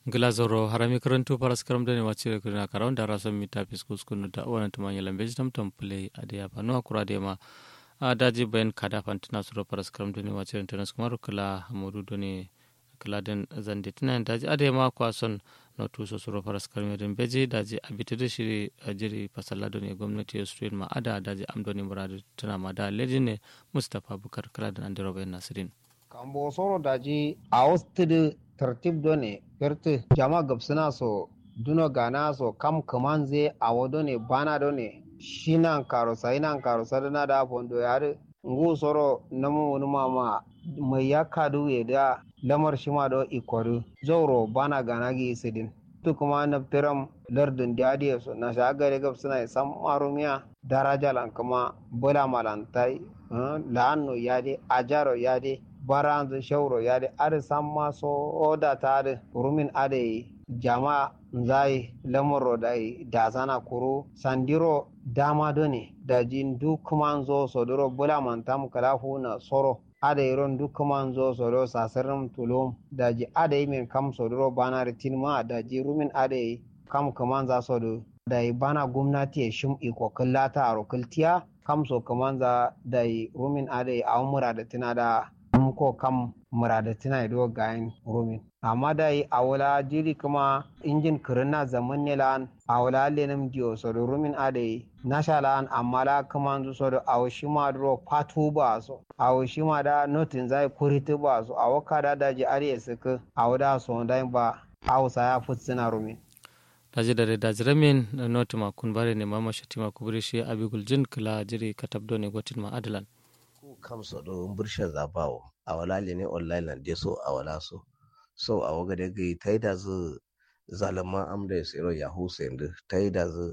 Glazoro harami karantu paras karam dani wachire kuna karam dara som mita piskus kunu da wana tumanya lambeji tam play adia panu akura dema daji ben kada fantina suro paras karam dani wachire tenas kumaru kala hamudu doni kala den zandi tina daji adema kwa son notu so suro paras karam den beji daji abitede shiri jiri pasalla doni gwamnati Australia ma ada daji amdoni muradu tana ma da lejine Mustafa Bukar kala den andero ben Nasirin kambo soro daji awostid tertib done perti jama gabsina so duno gana so kam kamanze awodone bana done shinan karo sainan karo sadana da fondo yare ngu soro namu wani mama mai ya kadu ya da lamar shima do ikoru zoro bana gana gi sidin tu kuma naftiram lardin dadiya so na shagare gabsina sam marumiya daraja lan kuma bola malantai la'anno yade ajaro yade baranzu shauro yade are samma so oda tare rumin ade jama nzai lamoro dai dazana kuru sandiro dama doni dajin dukmanzo sodoro bula mantam kalahu na soro ade ron dukmanzo sodoro sasaram tulum daji ade min kam sodoro bana retinma daji rumin ade kam kamanza sodo dai bana gwamnati shim iko kallata aro kultiya kam so kamanza dai rumin ade awmura da tinada ko kam muradatina ido gayin rumin amma dai awala jiri kuma injin kirina zaman ne lan awala lenam dio so do rumin ade nashalan amma la kuma zu so do awshima do patu ba so awshima da notin zai kuriti ba so awaka da daji are suka awada so dai ba awsa ya futsina rumin daji da dajiramin notuma kun bare ne mama shatima kubri shi abigul jin kala jiri katabdo ne gotin ma adalan kam so do burshe zabawo awala ne online nan de so awala so awaga de gai taida zu zalama amda siro yahoo send taida zu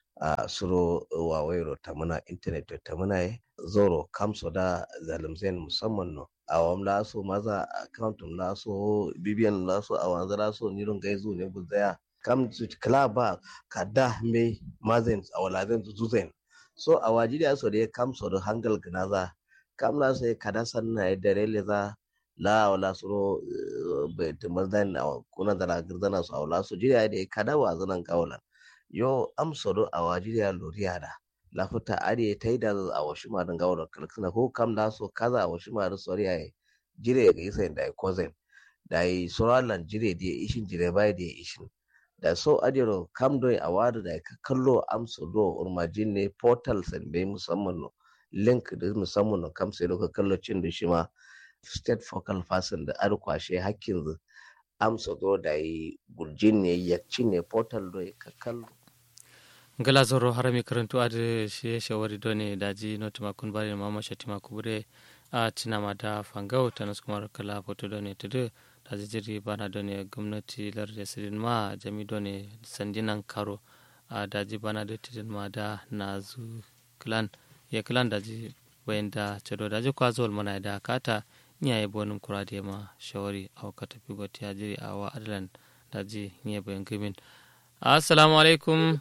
suro wawairo tamana internet tamana zoro kam so da zalimzen musamman no awam la so maza account la so bbn la so awanza la so nirun gaizu ne buzaya kam su klaba kada me mazen awala zen zuzen so awajiri so de kam so do hangal gnaza kam la sai kada sanna dare leza la wala suro be tumadan kuna da girdana su awla su jira da kada wa zanan kawalan yo am soro awajiriya loriya da lafuta are taida a washi ma dan gawar kalkuna ko kam da so kaza a washi ma da soriya jire ga isa da kozen da yi suralan jire da ishin jire bai da ishin da so adiro kam doi awadu da ka kallo am soro urmajin ne portal san bai musamman no link da musamman kam sai ka kallo cin da shi ma state focal person da ar kwashe hakkin amsa do da yi gurjin ne yakci ne portal do ka kallo ngala zoro harami karantu ade shi shawari do ne daji notuma kun bari mama shatima kubure a tinama da fangau tanas kuma kala foto do ne tudu daji jiri bana do ne gwamnati larde sidin ma jami do ne sandinan karo a daji bana da tidin ma da nazu clan ya kilan daji wayanda cedo daji kwazol mana da kata nyaye bonum kurade ma shawari aw kata pigo tiajiri awa adlan daji nye bayan gimin assalamu alaikum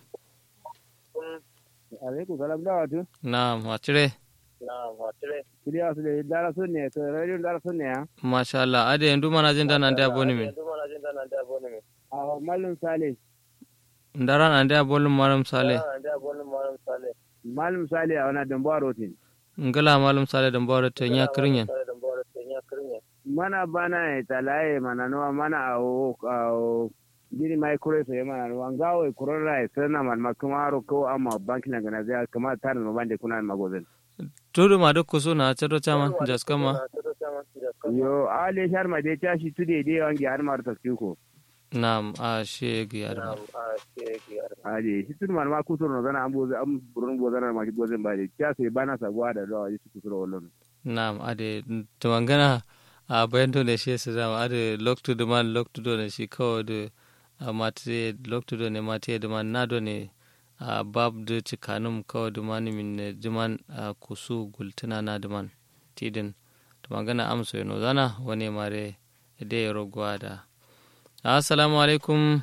alaikum salam da watu na'am watire kiliya su da dara sunne to radio dara sunne ya masha Allah ade yandu mana jin dan ande aboni min malum sale ndaran ande abolum malum sale malum sale a wana dambaro tin ngala malum sale dambaro to nya kirinyen mana bana e talaye mana no mana o dini mai kure so mana no ngawo e kurora e sana man makumaro ko amma banki na gana zai kama tar no bande kuna magozen tudu ma duk kuso na cedo chama jaskama yo ale sharma de tashi tude de wangi har mar tasiko na'am a shege arma ade shi tun ma ku tun zana an boze am burun bozana ma ki bozen bade kya sai bana sagwa da dawa yi su turo wallon na'am ade to mangana a bayan to ne shi su zama ade lock to the man lock to ne shi ko de mate lock to ne mate de man na do ne bab de cikanum ko de man min juman kusu gultuna na de man tidin to mangana amso no zana wani mare de rogwa da assalamu alaikum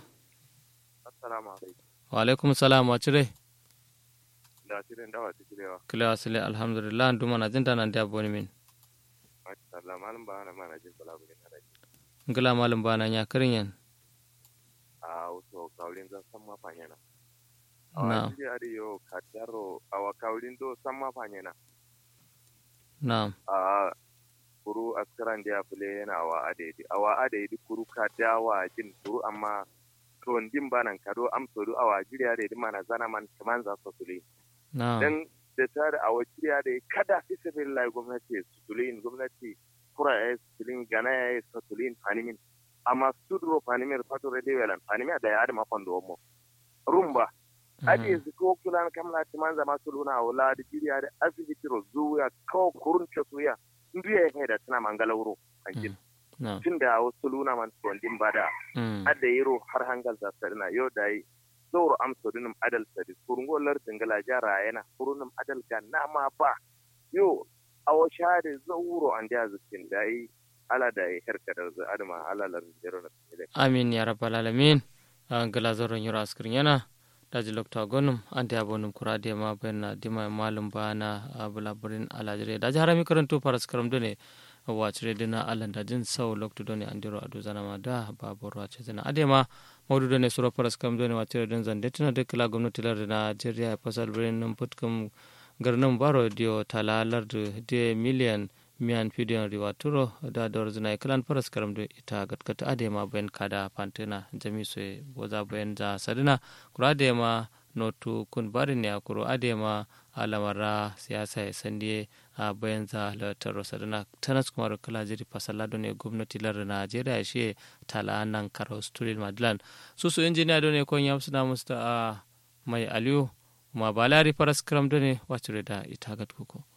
wa alaikum salam wa cire da cire da wa cirewa kila asali alhamdulillah nduma na jinta nan da boni min Allah malam ba na mana jin bala bugen na ngala malam bana nya kirinyen kawlin zan san ma fanyana Na'am. awa jiri ari yo kataro awa kawlin do san ma fanyana Na'am. a kuru askaran da ya fule yana awa adaidi kuru ka dawa jin kuru amma to ndin banan kado am to awa jiri ari mana zana man kaman za su fule Na'am. dan da tare a wakiliya da kada isa billahi gwamnati su tulin gwamnati kura ya tulin gana ya su tulin fanimin amma studro fanimin fato radio yalan fanimin da ya adama fondo mo rumba ade su ko kulan kamla timan zama suluna wala da jiriya da asibiti ro zuwa ko kurun ta suya ndu ya kai da tana mangalauro anjin Na'am. tunda wasu suluna man tondin bada adda yiro har hangal za sarina yo dai sauro amsa dunum adal sadi kurungo lardin gala jara yana kurunum adal ga nama ba yo awo shade zauro an da zikin dai ala da herka da adama ala lardin jero na amin ya rabbal alamin gala zoron yura askrin yana daji lokta gonum ante abonum kurade ma benna dima malum bana bulaburin alajire daji harami karanto paras karam done wacire dina alanda jin sau lokto done andiro adu zanama da baboro wace zana adema mawdu done sura paras karam done wacire don zande tana de kala gwamnati lar na Nigeria pasal birin num putkum garnam baro dio talalar de million miyan fidiyon riwaturo da dorzina kalan paras karam do ita gatkata adema ben kada pantena jami'su boza ben za sadina kura adema notu kun barin ya kuro adema alamara siyasa ya sandie a bayan za lataro sadina tanas kuma kala jiri fasalado ne gwamnati lar Najeriya shi tala nan karo stulil madlan susu injiniya do ne kon yamsuna musta a mai aliyu ma balari paras karam do ne wacure da ita gatkuko